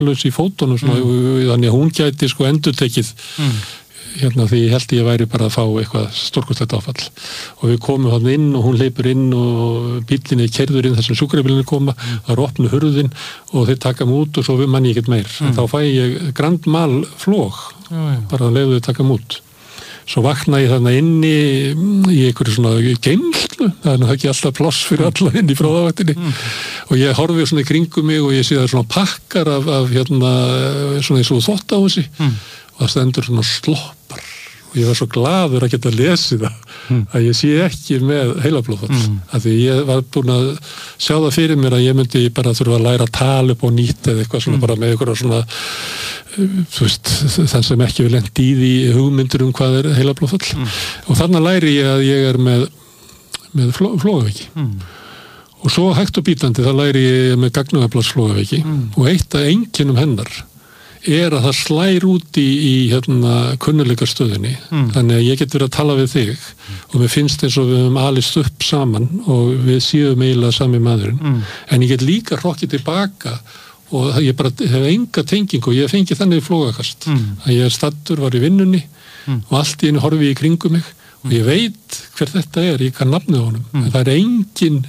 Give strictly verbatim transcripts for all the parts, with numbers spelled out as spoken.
laus í fótunum svona, Mm. þannig að hún gæti sko endurtekið Mm. hérna því ég held ég væri bara að fá eitthvað stórkostlegt áfall og við komum hann inn og hún hleypur inn og bíllinn er keyrður inn þessum sjúkrabílinn koma, það er opnu hurðin og þeir taka mig út og svo mann ég ekkert meir Mm. þá fæ ég grand mal flog Já, já. bara að leiðu þau taka mig út svo vakna ég þarna inni í einhverju svona geymslu það er nú ekki alltaf pláss fyrir alla inn í bráðavaktinni Mm. og ég horfi svona í kringum mig og ég sé það svona pakkar af, af hérna svona eins og þvottahúsi Mm. og það stendur svona sloppar og ég var svo glaður að geta lesið það Mm. að ég sé ekki með heilablóðfall Mm. af því ég var búin að sjá það fyrir mér að ég myndi bara þurfa að læra að tala upp á nýtt eða eitthvað svona Mm. bara með eitthvað svona þú veist, þann sem ekki vil lent í því hugmyndur um hvað er heilablóðfall Mm. og þarna læri ég að ég er með með fló, flógaveiki Mm. og svo hægt og bítandi það læri ég með gagnaveflagsflógaveiki Mm. og eitt af einkennum hennar er að það slær út í, í hérna, kunnuleika stöðinni Mm. þannig að ég get verið að tala við þig og mér finnst eins og við höfum alist upp saman og við séum eiginlega sami maðurinn Mm. en ég get líka hrokkið tilbaka og ég bara hef enga tengingu og ég fengi þannig flógakast Mm. að ég er stattur, var í vinnunni Mm. og allt í einu horfi ég í kringum mig og ég veit hver þetta er, ég kann nafnið á honum Mm. en það er engin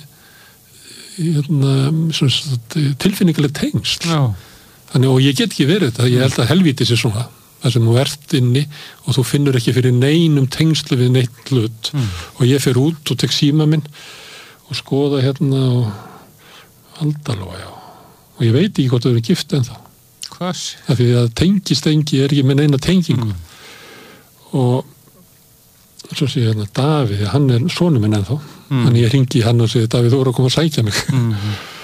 hérna, svona, tilfinningaleg tengsl Já. þannig og ég get ekki verið þetta, ég held að helvíti sér svona þar sem þú ert inni og þú finnur ekki fyrir neinum tengslu við neitt hlut Mm. og ég fer út og tek síma minn og skoða hérna og aldalóa já og ég veit ekki hvort þau eru gift ennþá Hvað sé? af því að tengist engi er ekki með neina tengingu Mm. og svo sé ég hérna Davíð, hann er sonur minn ennþá Mm. þannig ég hringi í hann og segi Davíð þú voru að koma að sækja mig Mm.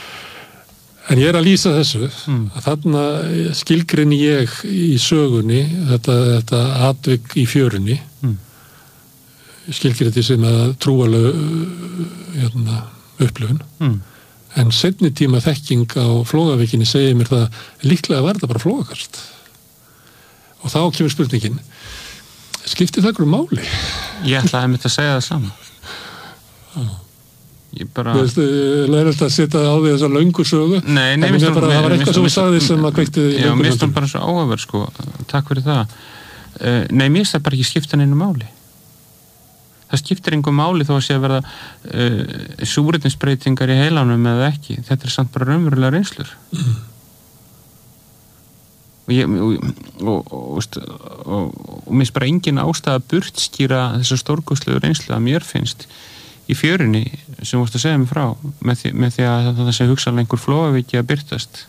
en ég er að lýsa þessu Mm. að þarna skilgreini ég í sögunni þetta, þetta atvik í fjörunni Mm. skilgreini sem að trúaleg hérna, upplifun Mm. en seinni tíma þekking á flógavíkinni segir mér það líklega var þetta bara flógakast og þá kemur spurningin skiptir það einhverju máli? Ég ætlaði einmitt að segja það saman. Ég bara... Þú veist, leiðast að setja á því þessa löngu sögu Nei, nei, en mér mér bara, það var eitthvað sem þú sagði sem að kveikti Já, mér finnst það bara svo áhugaverð, sko. Takk fyrir það. Uh, nei, mér finnst það bara ekki skipta neinu máli. Það skiptir einhver máli þó að sé að verða uh, súrefnisbreytingar í heilanum eða ekki. Þetta er samt bara raunverulega reynslur. Mm. Og ég, og, og, og, og, og, og mér finnst bara engin ástæða að burtskýra þessa stórkostlegu reynslu að mér finnst í fjörunni sem vorst að segja mig frá með því, með því að það sé hugsanlega einhver flógaveiki að byrtast.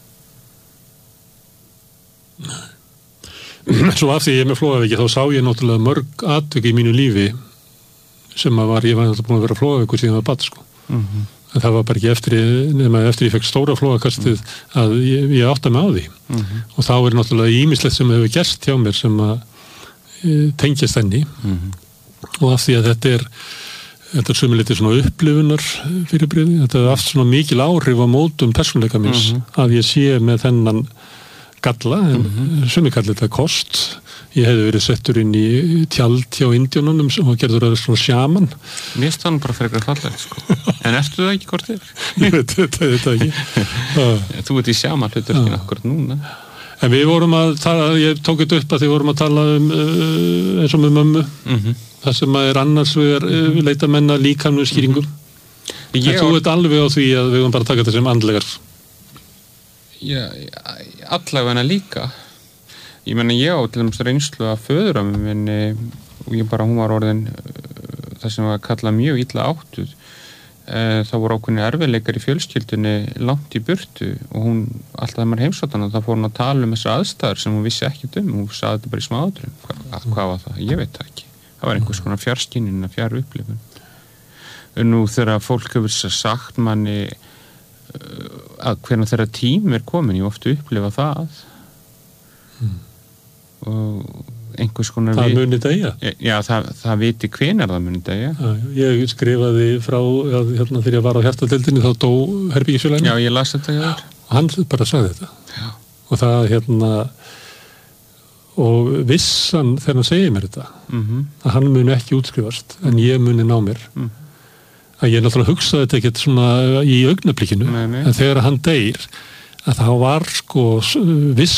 Svo af því ég er með flógaveiki þá sá ég náttúrulega mörg atvik í mínu lífi sem að var, ég var náttúrulega búin að vera flógaveikur síðan að bat sko. Mm-hmm. En það var bara ekki eftir, nema eftir ég fekk stóra flógakastið að ég, ég átta mig á því. Mm-hmm. Og þá er náttúrulega ýmislegt sem hefur gerst hjá mér sem að e, tengjast henni Mm-hmm. og af því að þetta er þetta er sömuleyti svona upplifunar fyrirbrigði, þetta er haft svona mikil áhrif á mótum persónuleika minns Mm-hmm. að ég sé með þennan galla, en Mm-hmm. sumi kallar þetta kost. Ég hefði verið settur inn í tjald hjá indjónunum og gerður að svona sjaman. Mér finnst það bara frekar fallegt, sko. En ertu það ekki hvort þér? Ég veit þetta, þetta ekki. Þú ert í sjama hluturkinn akkurat núna. En við vorum að tala, ég tók þetta upp að þið vorum að tala um uh, eins og með mömmu. Mm-hmm. Það sem að er annars við er uh, leita menna líkamnum skýringum. Ég En þú ert alveg á því að við vorum bara að taka þetta sem andlegar. Já, allavega líka. Ég meina, ég á til dæmis reynslu að föðurammi minni og ég bara, hún var orðin uh, það sem var kallað mjög illa áttuð. Uh, þá voru ákveðni erfiðleikar í fjölskyldunni langt í burtu og hún, alltaf þegar maður heimsótti hana, þá fór hún að tala um þessar aðstæður sem hún vissi ekkert um. Hún sagði þetta bara í smáðurum. Hva, hvað var það? Ég veit það ekki. Það var einhvers konar fjarskynjun að fjár upplifun. Nú þegar fólk hefur sagt manni uh, að hvernig þeirra tím er komin, ég ofta upplifa það. Mm. Og einhvers konar það muni degja já, það, það viti hvenær það muni degja já, ég skrifaði frá já, hérna, þegar ég var á hjartadeildinni þá dó herbergisfélaginu já, ég las þetta hjá þér og hann bara sagði þetta já. og það hérna og vissan þegar hann segir mér þetta mm-hmm. að hann muni ekki útskrifast en ég muni ná mér mm. að ég náttúrulega hugsaði þetta ekkert svona í augnablikinu nei, nei. en þegar hann deyr að þá var sko viss